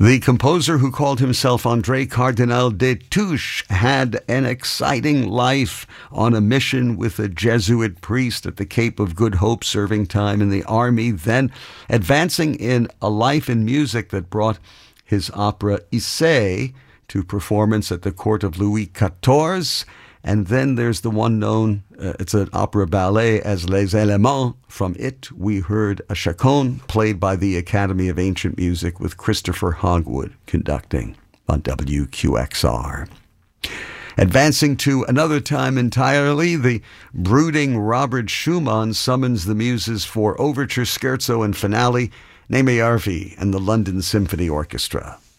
The composer, who called himself André Cardinal Destouches, had an exciting life on a mission with a Jesuit priest at the Cape of Good Hope, serving time in the army, then advancing in a life in music that brought his opera Isée to performance at the court of Louis XIV. And then there's the one known, it's an opera ballet, as Les Éléments. From it, we heard a chaconne played by the Academy of Ancient Music with Christopher Hogwood conducting on WQXR. Advancing to another time entirely, the brooding Robert Schumann summons the muses for overture, scherzo, and finale, Nemearvi and the London Symphony Orchestra.